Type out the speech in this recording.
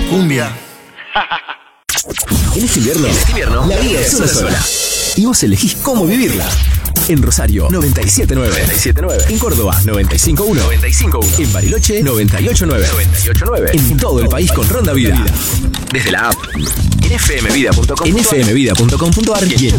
cumbia. En este invierno, la vida es una sola. Y vos elegís cómo vivirla. En Rosario, 97.9. En Córdoba, 95.1. En Bariloche, 98.9. En todo el país con Ronda Vida. Desde la app, en fmvida.com.ar y en